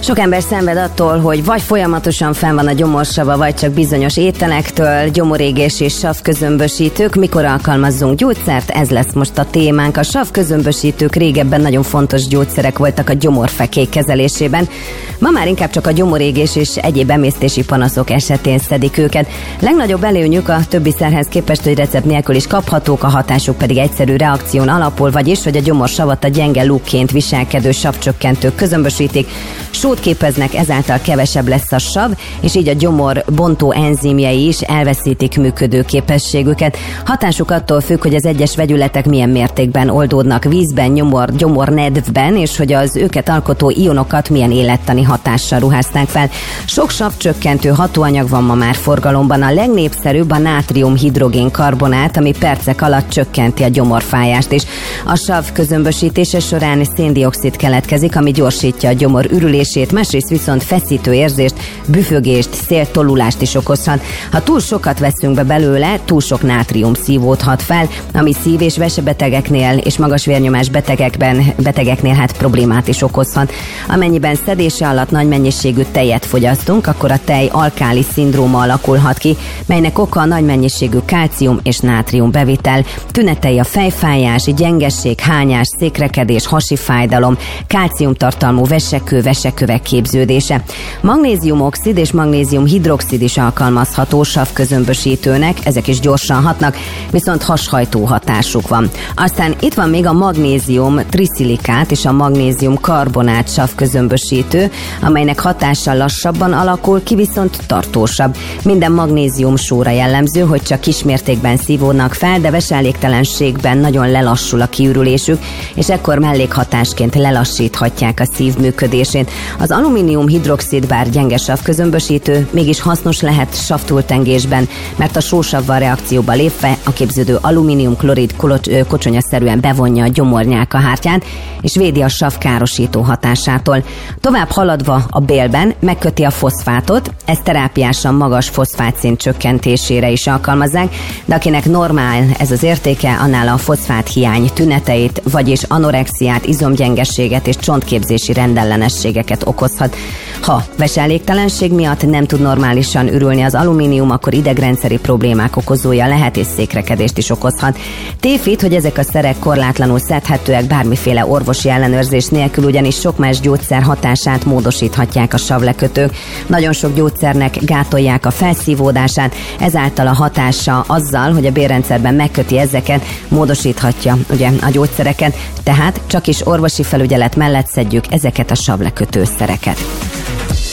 Sok ember szenved attól, hogy vagy folyamatosan fenn van a gyomorsava, vagy csak bizonyos ételektől, gyomorégés és savközömbösítők. Mikor alkalmazzunk gyógyszert? Ez lesz most a témánk. A savközömbösítők régebben nagyon fontos gyógyszerek voltak a gyomorfekély kezelésében. Ma már inkább csak a gyomorégés és egyéb emésztési panaszok esetén szedik őket. Legnagyobb előnyük a többi szerhez képest, hogy recept nélkül is kaphatók, a hatásuk pedig egyszerű reakción alapul, vagyis, hogy a gyomorsavat a gyenge lúgként viselkedő savcsökkentők közömbösítik, sót képeznek, ezáltal kevesebb lesz a sav, és így a gyomor bontó enzimjei is elveszítik működő képességüket. Hatásuk attól függ, hogy az egyes vegyületek milyen mértékben oldódnak vízben, gyomornedvben, és hogy az őket alkotó ionokat milyen élettani hatással ruházták fel. Sok savcsökkentő hatóanyag van ma már forgalomban. A legnépszerűbb a nátrium-hidrogén-karbonát, ami percek alatt csökkenti a gyomorfájást is. A sav közömbösítése során széndioxid keletkezik, ami gyorsítja a gyomor ürülését, másrészt viszont feszítő érzést, büfögést, széltolulást is okozhat. Ha túl sokat veszünk be belőle, túl sok nátrium szívódhat fel, ami szív- és vesebetegeknél és magas vérnyomás betegeknél problémát is okozhat. Amennyiben szedése alatt nagy mennyiségű tejet fogyasztunk, akkor a tej alkáli szindróma alakulhat ki, melynek oka a nagy mennyiségű kálcium és nátrium bevitel. Tünetei a fejfájás, gyengesség, hányás, székrekedés, hasi fájdalom, kálciumtartalmú vesekövek képződése. Magnéziumoxid és magnéziumhidroxid is alkalmazható savközömbösítőnek, ezek is gyorsan hatnak, viszont hashajtó hatásuk van. Aztán itt van még a magnézium triszilikát és a magnézium karbonát savközömbösítő, amelynek hatása lassabban alakul ki, viszont tartósabb. Minden magnézium sóra jellemző, hogy csak kismértékben szívódnak fel, de veselégtelenségben nagyon lelassul a kiürülésük, és ekkor mellékhatásként lelassíthatják a szív működését. Az alumínium-hidroxid bár gyenge savközömbösítő, mégis hasznos lehet savtúltengésben, mert a sósavval reakcióba lépve a képződő alumínium-klorid kocsonyaszerűen bevonja a gyomornyálkahártyát, és védi a sav károsító hatásától. Tovább haladva a bélben megköti a foszfátot, ezt terápiásan magas foszfátszint csökkentésére is alkalmazzák, de akinek normál ez az értéke, annál a foszfát hiány tüneteit, vagyis anorexiát, izomgyengességet és csontképzési rendellenességeket okozhat. Ha veselégtelenség miatt nem tud normálisan ürülni az alumínium, akkor idegrendszeri problémák okozója lehet, és székrekedést is okozhat. Tévhit, hogy ezek a szerek korlátlanul szedhetőek bármiféle orvosi ellenőrzés nélkül, ugyanis sok más gyógyszer hatását módosíthatják a savlekötők. Nagyon sok gyógyszernek gátolják a felszívódását, ezáltal a hatása azzal, hogy a bélrendszerben megköti ezeket, módosíthatja ugye a gyógyszereket, tehát csak is orvosi felügyelet mellett szedjük ezeket a savlekötőszereket.